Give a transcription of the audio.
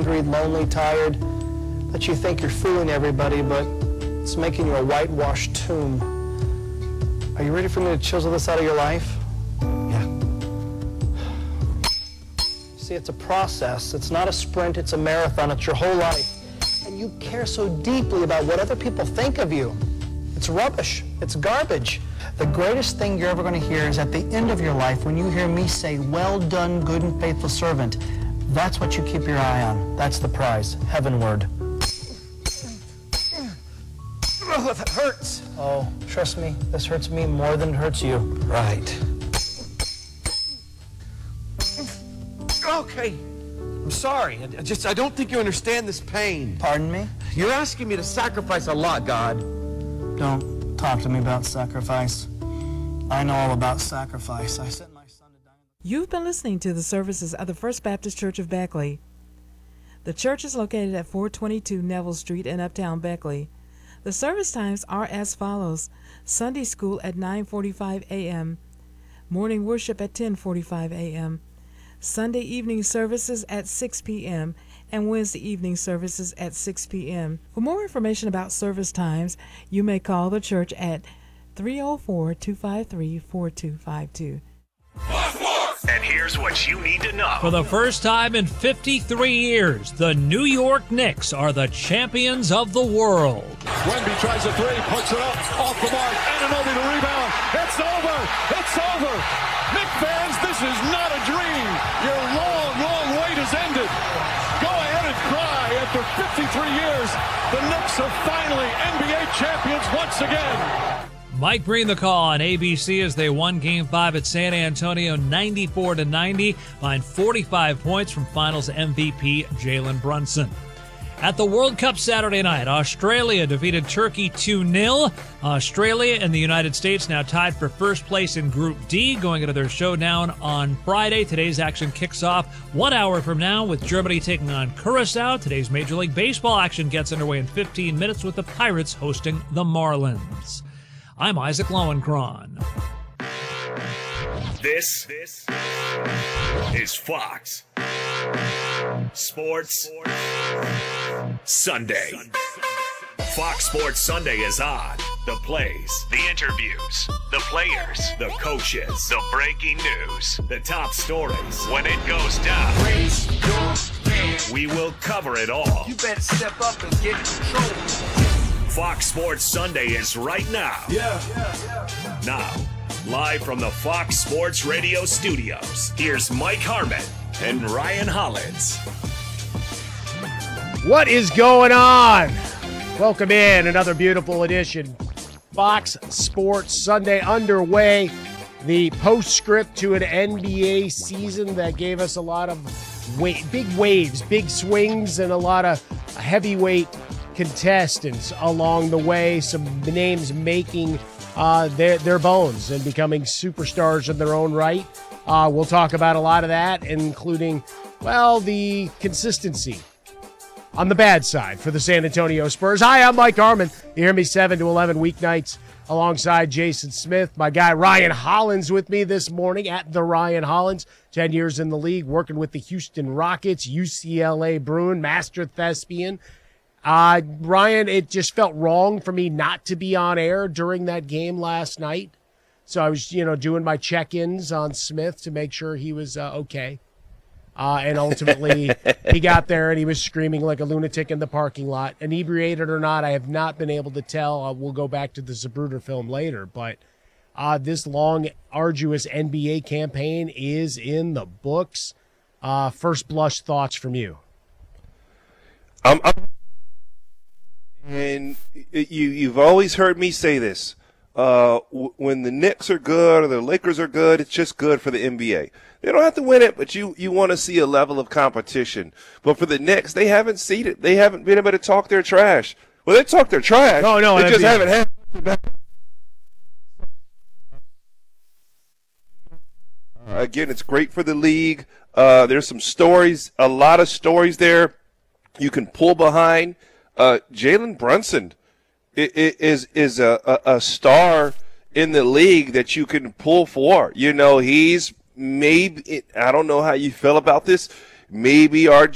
angry, lonely, tired, that you think you're fooling everybody, but it's making you a whitewashed tomb. Are you ready for me to chisel this out of your life? Yeah. See, it's a process. It's not a sprint, it's a marathon. It's your whole life. And you care so deeply about what other people think of you. It's rubbish. It's garbage. The greatest thing you're ever going to hear is at the end of your life when you hear me say, "Well done, good and faithful servant." That's what you keep your eye on. That's the prize, heavenward. Oh, that hurts. Oh, trust me, this hurts me more than it hurts you. Right. Okay. I'm sorry. I don't think you understand this pain. Pardon me? You're asking me to sacrifice a lot, God. Don't talk to me about sacrifice. I know all about sacrifice. I sent my son to die. You've been listening to the services of the First Baptist Church of Beckley. The church is located at 422 Neville Street in Uptown Beckley. The service times are as follows: Sunday school at 9:45 a.m., morning worship at 10:45 a.m., Sunday evening services at 6 p.m., and Wednesday evening services at 6 p.m. For more information about service times, you may call the church at 304-253-4252. And here's what you need to know. For the first time in 53 years, the New York Knicks are the champions of the world. Wemby tries a three, puts it up, off the mark, Anunoby the rebound. It's over! It's over! Knicks fans, this is not a dream. Your long, long wait has ended. Go ahead and cry. After 53 years, the Knicks are finally NBA champions once again. Mike Breen the call on ABC as they won Game 5 at San Antonio 94-90, behind 45 points from Finals MVP Jalen Brunson. At the World Cup Saturday night, Australia defeated Turkey 2-0. Australia and the United States now tied for first place in Group D, going into their showdown on Friday. Today's action kicks off 1 hour from now with Germany taking on Curacao. Today's Major League Baseball action gets underway in 15 minutes with the Pirates hosting the Marlins. I'm Isaac Lowenkron. This is Fox Sports Sunday. Fox Sports Sunday is on. The plays, the interviews, the players, the coaches, the breaking news, the top stories. When it goes down, we will cover it all. You better step up and get in control. Fox Sports Sunday is right now. Now, live from the Fox Sports Radio studios, here's Mike Harmon and Ryan Hollins. What is going on? Welcome in another beautiful edition. Fox Sports Sunday underway. The postscript to an NBA season that gave us a lot of big waves, big swings, and a lot of heavyweight contestants along the way. Some names making their bones and becoming superstars in their own right. We'll talk about a lot of that, including, well, the consistency on the bad side for the San Antonio Spurs. Hi, I'm Mike Harmon. You hear me 7 to 11 weeknights alongside Jason Smith. My guy Ryan Hollins with me this morning at the Ryan Hollins. 10 years in the league, working with the Houston Rockets, UCLA Bruin, Master Thespian. Ryan, it just felt wrong for me not to be on air during that game last night. So I was, doing my check-ins on Smith to make sure he was okay. And ultimately, he got there and he was screaming like a lunatic in the parking lot. Inebriated or not, I have not been able to tell. We'll go back to the Zapruder film later. But this long, arduous NBA campaign is in the books. First blush thoughts from you. And you've always heard me say this. When the Knicks are good or the Lakers are good, it's just good for the NBA. They don't have to win it, but you want to see a level of competition. But for the Knicks, they haven't seen it. They haven't been able to talk their trash. Well, they talk their trash. No, they just haven't had. Again, it's great for the league. There's some stories, a lot of stories there you can pull behind. Jalen Brunson is a star in the league that you can pull for. He's maybe, I don't know how you feel about this, maybe our